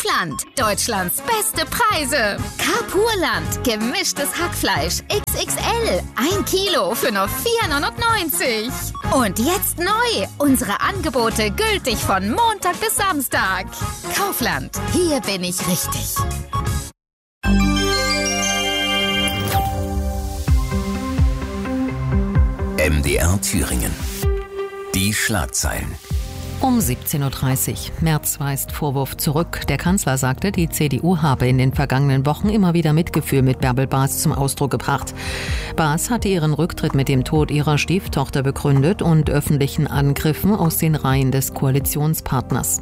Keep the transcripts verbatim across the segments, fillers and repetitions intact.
Kaufland. Deutschlands beste Preise. Carpurland. Gemischtes Hackfleisch. X X L. Ein Kilo für nur vier neunundneunzig. Und jetzt neu. Unsere Angebote gültig von Montag bis Samstag. Kaufland. Hier bin ich richtig. M D R Thüringen. Die Schlagzeilen. Um siebzehn Uhr dreißig. Merz weist Vorwurf zurück. Der Kanzler sagte, die C D U habe in den vergangenen Wochen immer wieder Mitgefühl mit Bärbel Baas zum Ausdruck gebracht. Baas hatte ihren Rücktritt mit dem Tod ihrer Stieftochter begründet und öffentlichen Angriffen aus den Reihen des Koalitionspartners.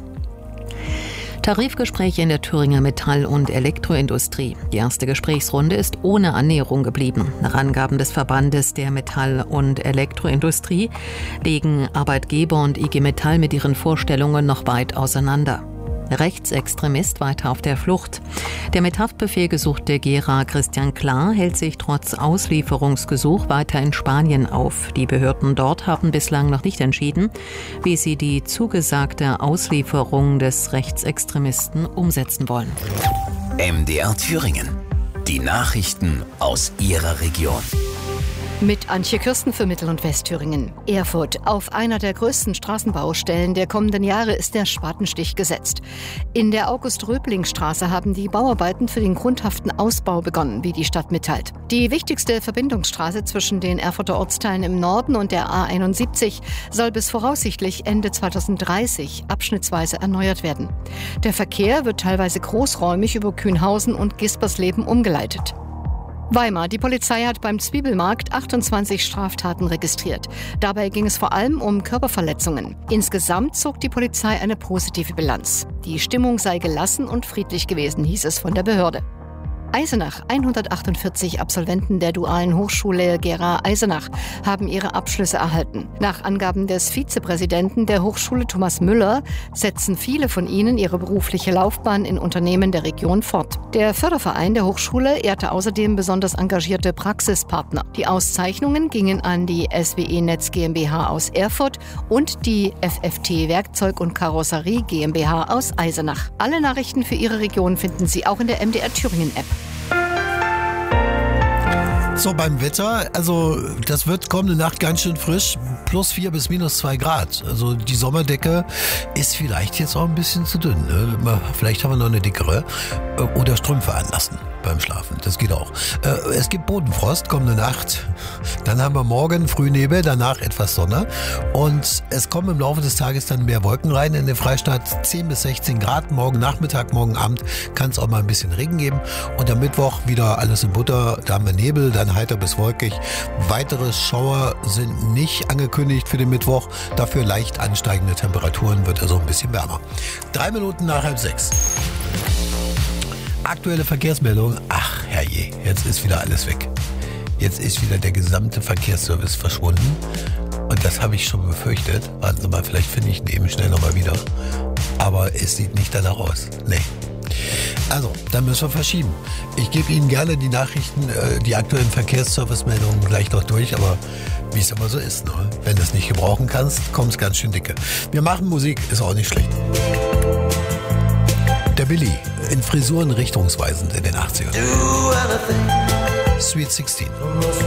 Tarifgespräche in der Thüringer Metall- und Elektroindustrie. Die erste Gesprächsrunde ist ohne Annäherung geblieben. Nach Angaben des Verbandes der Metall- und Elektroindustrie liegen Arbeitgeber und I G Metall mit ihren Vorstellungen noch weit auseinander. Rechtsextremist weiter auf der Flucht. Der mit Haftbefehl gesuchte Gera Christian Klar hält sich trotz Auslieferungsgesuch weiter in Spanien auf. Die Behörden dort haben bislang noch nicht entschieden, wie sie die zugesagte Auslieferung des Rechtsextremisten umsetzen wollen. M D R Thüringen. Die Nachrichten aus Ihrer Region. Mit Antje Kürsten für Mittel- und Westthüringen. Erfurt. Auf einer der größten Straßenbaustellen der kommenden Jahre ist der Spatenstich gesetzt. In der August-Röbling-Straße haben die Bauarbeiten für den grundhaften Ausbau begonnen, wie die Stadt mitteilt. Die wichtigste Verbindungsstraße zwischen den Erfurter Ortsteilen im Norden und der A einundsiebzig soll bis voraussichtlich Ende zweitausenddreißig abschnittsweise erneuert werden. Der Verkehr wird teilweise großräumig über Kühnhausen und Gispersleben umgeleitet. Weimar. Die Polizei hat beim Zwiebelmarkt achtundzwanzig Straftaten registriert. Dabei ging es vor allem um Körperverletzungen. Insgesamt zog die Polizei eine positive Bilanz. Die Stimmung sei gelassen und friedlich gewesen, hieß es von der Behörde. Eisenach. hundertachtundvierzig Absolventen der dualen Hochschule Gera Eisenach haben ihre Abschlüsse erhalten. Nach Angaben des Vizepräsidenten der Hochschule Thomas Müller setzen viele von ihnen ihre berufliche Laufbahn in Unternehmen der Region fort. Der Förderverein der Hochschule ehrte außerdem besonders engagierte Praxispartner. Die Auszeichnungen gingen an die S W E Netz GmbH aus Erfurt und die F F T Werkzeug und Karosserie GmbH aus Eisenach. Alle Nachrichten für Ihre Region finden Sie auch in der M D R Thüringen App. So, beim Wetter, also das wird kommende Nacht ganz schön frisch, plus vier bis minus zwei Grad. Also die Sommerdecke ist vielleicht jetzt auch ein bisschen zu dünn. Ne? Vielleicht haben wir noch eine dickere oder Strümpfe anlassen beim Schlafen. Das geht auch. Es gibt Bodenfrost kommende Nacht. Dann haben wir morgen Frühnebel, danach etwas Sonne. Und es kommen im Laufe des Tages dann mehr Wolken rein in den Freistaat. zehn bis sechzehn Grad. Morgen Nachmittag, morgen Abend kann es auch mal ein bisschen Regen geben. Und am Mittwoch wieder alles in Butter. Da haben wir Nebel, dann heiter bis wolkig. Weitere Schauer sind nicht angekündigt für den Mittwoch. Dafür leicht ansteigende Temperaturen, wird also ein bisschen wärmer. Drei Minuten nach halb sechs. Aktuelle Verkehrsmeldung. Ach herrje, jetzt ist wieder alles weg. Jetzt ist wieder der gesamte Verkehrsservice verschwunden. Und das habe ich schon befürchtet. Warten Sie mal, vielleicht finde ich ihn eben schnell nochmal wieder. Aber es sieht nicht danach aus. Nee. Also, dann müssen wir verschieben. Ich gebe Ihnen gerne die Nachrichten, die aktuellen Verkehrsservice-Meldungen gleich noch durch, aber wie es immer so ist, ne? Wenn du es nicht gebrauchen kannst, kommt es ganz schön dicke. Wir machen Musik, ist auch nicht schlecht. Der Billy, in Frisuren richtungsweisend in den achtzigern. Sweet sechzehn.